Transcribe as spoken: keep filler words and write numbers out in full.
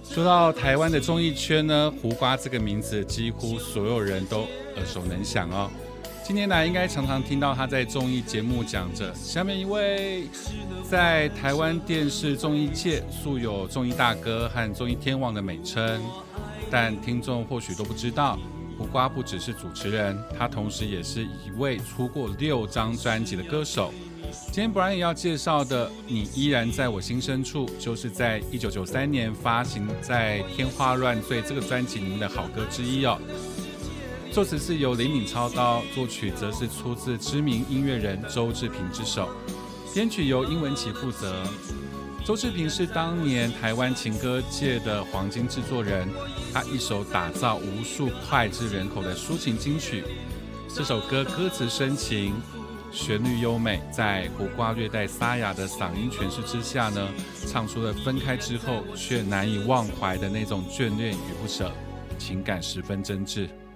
说到台湾的综艺圈呢，胡瓜这个名字几乎所有人都耳熟能详哦。近年来应该常常听到他在综艺节目讲着，下面一位在台湾电视综艺界素有综艺大哥和综艺天王的美称，但听众或许都不知道，胡瓜不只是主持人，他同时也是一位出过六张专辑的歌手。今天不然也要介绍的《你依然在我心深处》，就是在一九九三年发行在《天花乱坠》这个专辑里面的好歌之一哦。作词是由林敏操刀，作曲则是出自知名音乐人周志平之手，编曲由殷文琪负责。周志平是当年台湾情歌界的黄金制作人，他一手打造无数脍炙人口的抒情金曲。这首歌歌词深情，旋律优美，在胡瓜略带沙哑的嗓音诠释之下呢，唱出了分开之后却难以忘怀的那种眷恋与不舍，情感十分真挚。